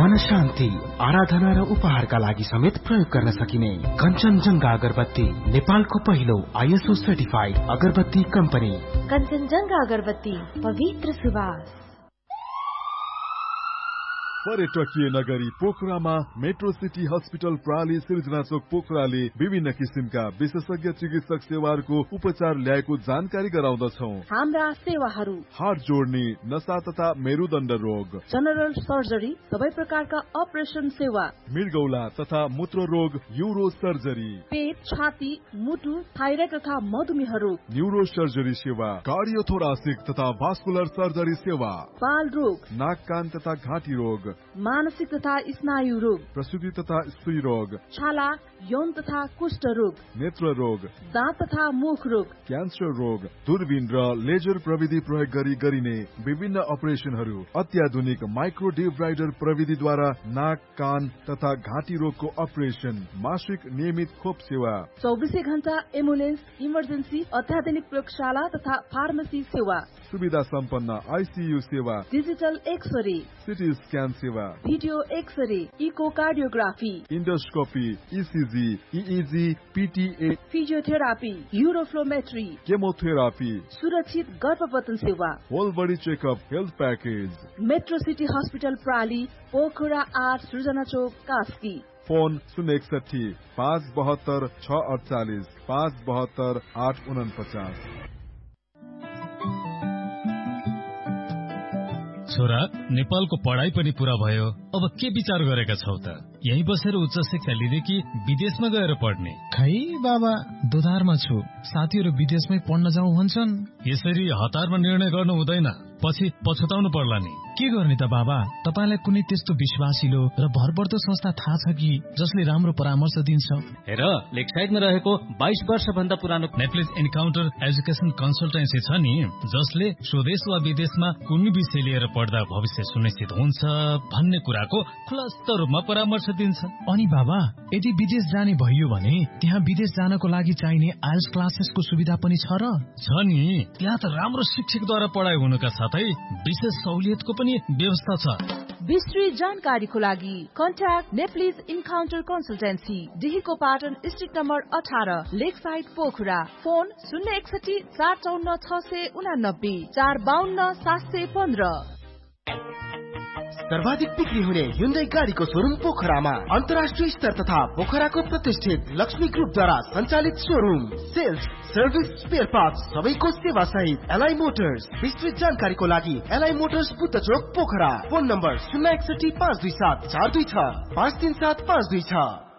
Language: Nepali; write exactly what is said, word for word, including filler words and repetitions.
मन शान्ति, आराधना र उपहारका लागि समेत प्रयोग गर्न सकिने कञ्चनजङ्घा अगरबत्ती, नेपालको पहिलो आइएसओ सर्टिफाइड अगरबत्ती कम्पनी। कञ्चनजङ्घा अगरबत्ती, पवित्र सुवास। पर्यटकीय नगरी पोखरामा मेट्रो सिटी हस्पिटल प्राली सिर्जना चोक पोखराले विभिन्न किसिमका विशेषज्ञ चिकित्सक सेवाहरूको उपचार ल्याएको जानकारी गराउँदछौ। हाम्रा सेवाहरू हाड जोड्ने, नसा तथा मेरुदण्ड रोग, जनरल सर्जरी, सबै प्रकारका अपरेसन सेवा, मृगौला तथा मूत्र रोग, यूरो सर्जरी, पेट, छाती, मुटु, थाइराइड तथा मधुमेह रोग, न्यूरो सर्जरी सेवा, कार्डियोथोरासिक तथा भास्कुलर सर्जरी सेवा, बाल रोग, नाक कान तथा घाँटी रोग, मानसिक तथा स्नायु रोग, प्रसूति तथा स्त्री रोग, छाला, यौन तथा कुष्ठ रोग, नेत्र रोग, दाँत तथा मुख रोग, क्यान्सर रोग, दूरबीन र लेजर प्रविधि प्रयोग गरी गरिने विभिन्न अपरेसनहरू, अत्याधुनिक माइक्रो डिब्राइडर प्रविधिद्वारा नाक कान तथा घाँटी रोगको अपरेसन, मासिक नियमित खोप सेवा, चौबिसै घण्टा एम्बुलेन्स, इमर्जेन्सी, अत्याधुनिक प्रयोगशाला तथा फार्मेसी सेवा, सुविधा सम्पन्न आइसियु सेवा, डिजिटल एक्सरे, सिटी स्क्यान सेवा, video x-ray, echocardiography, endoscopy, ECG, इइजी, पिटिए, physiotherapy, युरोफ्लोमेट्री, chemotherapy, सुरक्षित गर्भपतन सेवा, whole body checkup health package. Metro city hospital प्राली, Pokhara आठ, सृजना चोक, कास्की। फोन शून्य एकसठी पाँच बहत्तर छ अडचालिस पाँच बहत्तर आठ उनपचास। छोरा, नेपालको पढाइ पनि पूरा भयो, अब के विचार गरेका छौ त? यही बसेर उच्च शिक्षा लिँदै कि विदेशमा गएर पढ्ने? खै बाबा, दोधारमा छु। साथीहरू विदेशमै पढ्न जाउँ भन्छन्। यसरी हतारमा निर्णय गर्नु हुँदैन, पछि पछुताउनु पर्ला नि। के गर्ने त बाबा? तपाईलाई कुनै त्यस्तो विश्वासिलो र भरपर्दो संस्था थाहा छ कि जसले राम्रो परामर्श दिन्छ? हेर, लेकसाइडमा रहेको बाइस वर्ष भन्दा पुरानो नेप्लिज इन्काउन्टर एजुकेसन कन्सल्टेन्सी छ नि, जसले स्वदेश वा विदेशमा कुनै विषय लिएर पढ्दा भविष्य सुनिश्चित हुन्छ भन्ने कुराको खुलस्त रूपमा परामर्श दिन्छ। अनि बाबा, यदि विदेश जाने भइयो भने त्यहाँ विदेश जानको लागि चाहिने आइएल्स क्लासेसको सुविधा पनि छ र? छ नि, त्यहाँ त राम्रो शिक्षकद्वारा पढाइ हुनुका साथै विशेष सहुलियतको पनि व्यवस्था छ। विस्तृत जानकारीको लागि contact Nepalese encounter consultancy, डिहीको Patan, street number अठार, लेक साइड, पोखरा। फोन शून्य एकसठी चार चौन्न छ सय उनानब्बे चार बाहन्न सात सय पन्ध्र। सर्वाधिक बिक्री हुने ह्युन्डाई गाडीको शोरूम पोखरामा, अन्तर्राष्ट्रिय स्तर तथा पोखराको प्रतिष्ठित लक्ष्मी ग्रुपद्वारा सञ्चालित showroom, sales, service, spare parts सबैको सेवा सहित एलआई मोटर्स। विस्तृत जानकारीको लागि एलआई मोटर्स बुद्ध चोक, पोखरा। फोन नम्बर शून्य एकसठी पाँच दुई सात चार दुई छ पाँच तीन सात पाँच दुई छ।